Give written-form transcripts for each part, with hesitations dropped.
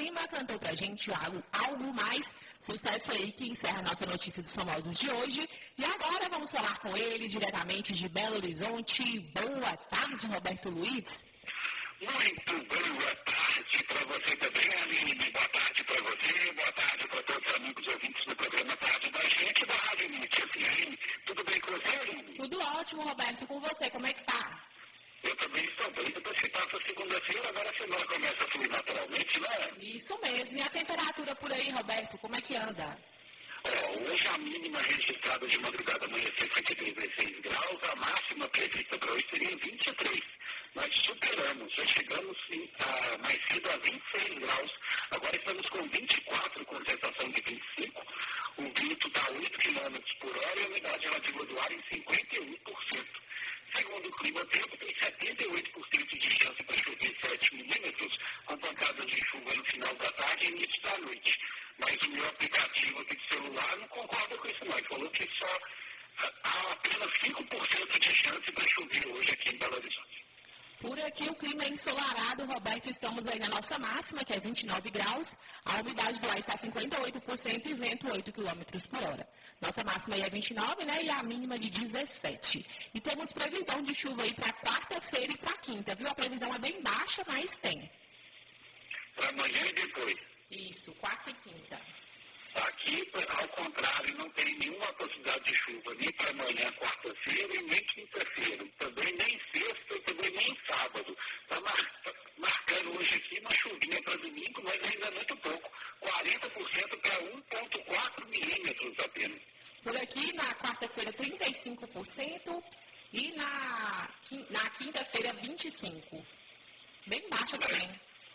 Lima cantou pra gente algo mais. Sucesso aí que encerra a nossa notícia dos famosos de hoje. E agora vamos falar com ele diretamente de Belo Horizonte. Boa tarde, Roberto Luiz. Muito boa tarde para você também, Aline. Boa tarde para você, boa tarde para todos os amigos ouvintes do programa Tarde da Gente, da Rádio Aline. Tudo bem com você, Aline? Tudo ótimo, Roberto. Com você, como é que está? Eu também estou bem. Depois que passa segunda-feira, agora a semana começa a fluir naturalmente, né? Isso mesmo. E a temperatura por aí, Roberto, como é que anda? Hoje a mínima registrada de madrugada amanhecer foi de 36 graus, a máxima prevista para hoje seria 23. Nós superamos, já chegamos mais cedo a 26 graus, agora estamos com 24, com sensação de 25. O vento está a 8 km por hora e a umidade relativa do ar em 51%. Segundo o Clima Tempo, tem 78% de chance para chover 7 milímetros, com pancadas de chuva no final da tarde e início da noite. Mas o meu aplicativo aqui do celular não concorda com isso não. Ele falou que só há apenas 5% de chance para chover hoje aqui em Belo Horizonte. Por aqui o clima é ensolarado, Roberto, estamos aí na nossa máxima, que é 29 graus, a umidade do ar está 58% e vento 8 km por hora. Nossa máxima aí é 29, né, e a mínima de 17. E temos previsão de chuva aí para quarta-feira e para quinta, viu? A previsão é bem baixa, mas tem. Para amanhã e depois? Isso, quarta e quinta. Aqui, ao contrário, não tem nenhuma possibilidade de chuva, nem para amanhã, quarta-feira, e nem quinta-feira. Também nem sexta, também nem sábado. Está marcando hoje aqui uma chuvinha para domingo, mas ainda é muito pouco. 40% para 1,4 milímetros apenas. Por aqui, na quarta-feira, 35% e na quinta-feira, 25%. Bem baixa também.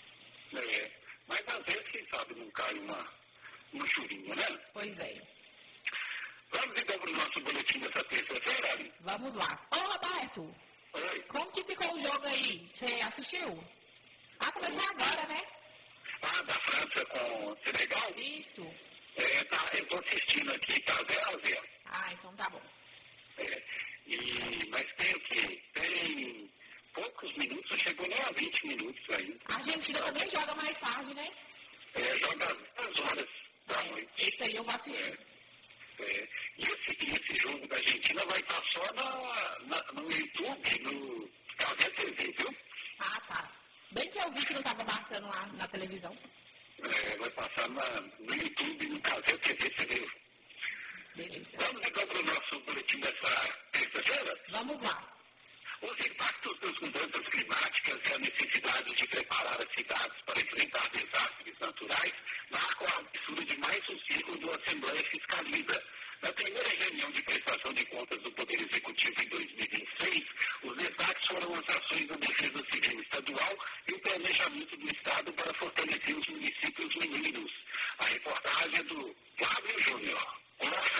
Mas às vezes, quem sabe, não cai uma chuvinha, né? Pois é. Vamos então para o nosso boletim dessa terça-feira, Ali? Vamos lá. Ô, Roberto. Oi. Como que ficou o jogo aí? Você assistiu? Começou agora, né? Da França com o Senegal? Isso. Eu estou assistindo aqui, tá 0-0. Então tá bom. Mas tem o quê? Tem poucos minutos, não chegou nem a 20 minutos ainda. A Argentina também joga mais tarde, né? Joga às 10 horas da noite. Esse aí eu vou assistir. E esse jogo da Argentina vai estar só no YouTube, no Café TV, viu? Tá. Bem que eu vi que não estava marcando lá na televisão. Vai passar no YouTube, no Café TV, você viu? Beleza. Vamos então para o nosso boletim dessa terça-feira? Vamos lá. Os impactos das mudanças climáticas e a necessidade de preparar as cidades para enfrentar desastres naturais marcam a abertura de mais um ciclo do Assembleia Fiscaliza. Na primeira reunião de prestação de contas do Poder Executivo em 2026, os destaques foram as ações da Defesa Civil Estadual e o planejamento do